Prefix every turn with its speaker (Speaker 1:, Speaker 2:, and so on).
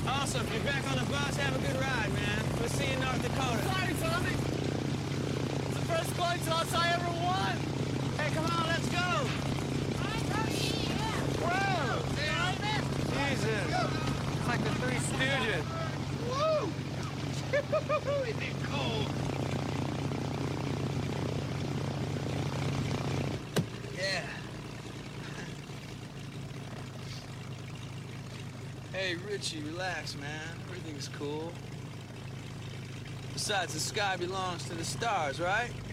Speaker 1: Also, if you're back on the bus, have a good ride, man. We'll see you in North Dakota.
Speaker 2: Sorry, Tommy. It's the first coin toss I ever won.
Speaker 1: Hey, come on, let's go. Whoa! Jesus. It's like the Three Stooges.
Speaker 3: Woo! Isn't it cold?
Speaker 1: Yeah. Hey, Richie, relax, man. Everything's cool. Besides, the sky belongs to the stars, right?